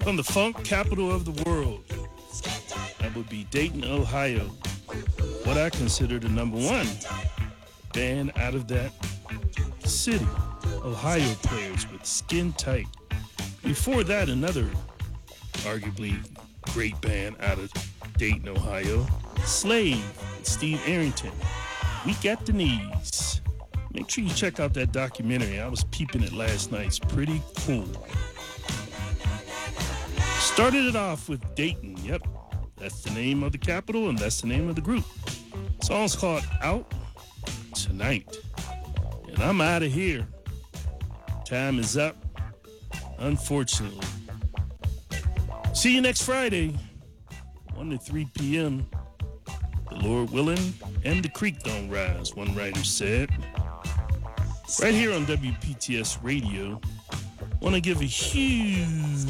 From the funk capital of the world, that would be Dayton, Ohio. What I consider the number one band out of that city. Ohio Players with Skin Tight. Before that, another arguably great band out of Dayton, Ohio, Slave with Steve Arrington. Weak at the Knees. Make sure you check out that documentary. I was peeping it last night. It's pretty cool. Started it off with Dayton. Yep, that's the name of the capital and that's the name of the group. The song's called Out Tonight. And I'm out of here. Time is up, unfortunately. See you next Friday, 1 to 3 p.m. The Lord willing, and the creek don't rise, one writer said. Right here on WPTS Radio, want to give a huge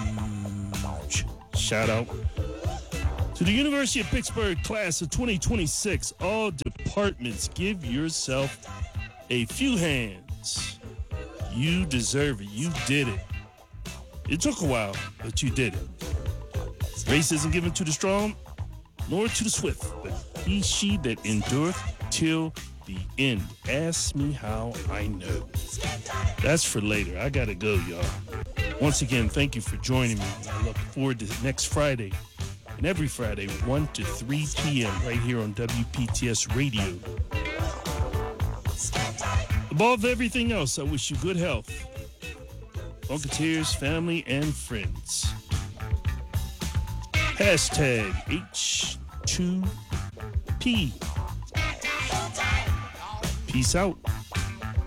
shout out to the University of Pittsburgh class of 2026. All departments, give yourself a few hands. You deserve it. You did it. It took a while, but you did it. Race isn't given to the strong, nor to the swift, but he, she that endureth till the end. Ask me how I know. That's for later. I gotta go, y'all. Once again, thank you for joining me. I look forward to next Friday and every Friday, 1 to 3 p.m. right here on WPTS Radio. Above everything else, I wish you good health. Funketeers, family, and friends. Hashtag H2P. Peace out.